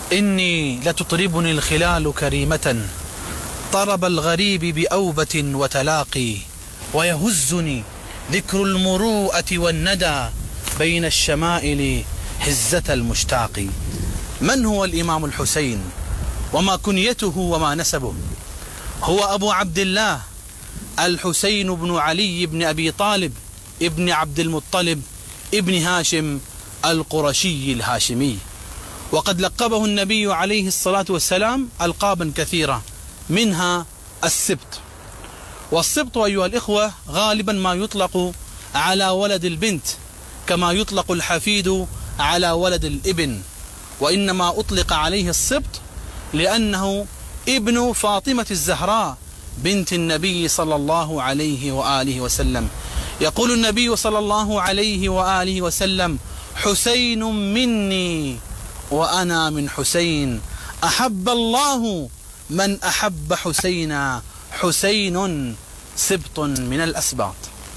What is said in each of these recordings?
إني لتطربني الخلال كريمة طرب الغريب بأوبة وتلاقي، ويهزني ذكر المروءة والندى بين الشمائل هزة المشتاق. من هو الإمام الحسين وما كنيته وما نسبه؟ هو أبو عبد الله الحسين بن علي بن أبي طالب ابن عبد المطلب ابن هاشم القرشي الهاشمي، وقد لقبه النبي عليه الصلاة والسلام ألقابا كثيرة، منها السبط. والسبط أيها الإخوة غالبا ما يطلق على ولد البنت كما يطلق الحفيد على ولد الابن، وإنما أطلق عليه السبط لأنه ابن فاطمة الزهراء بنت النبي صلى الله عليه وآله وسلم. يقول النبي صلى الله عليه وآله وسلم: حسين مني وأنا من حسين، أحب الله من أحب حسينا، حسين سبط من الأسباط.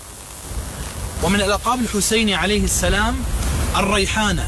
ومن الألقاب الحسين عليه السلام الريحانة،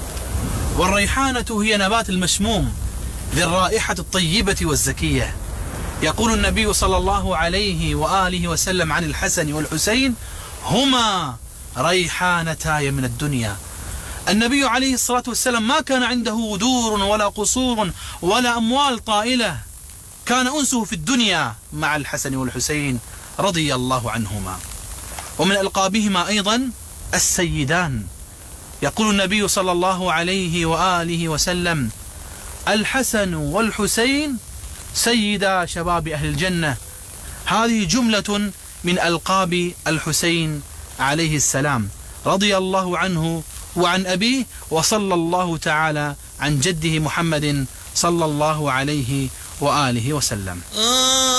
والريحانة هي نبات المشموم ذي الرائحة الطيبة والزكية. يقول النبي صلى الله عليه وآله وسلم عن الحسن والحسين: هما ريحانتاي من الدنيا. النبي عليه الصلاة والسلام ما كان عنده دور ولا قصور ولا أموال طائلة، كان أنسه في الدنيا مع الحسن والحسين رضي الله عنهما. ومن ألقابهما أيضا السيدان. يقول النبي صلى الله عليه وآله وسلم: الحسن والحسين سيدا شباب أهل الجنة. هذه جملة من ألقاب الحسين عليه السلام رضي الله عنه وعن أبيه، وصلى الله تعالى عن جده محمد صلى الله عليه وآله وسلم.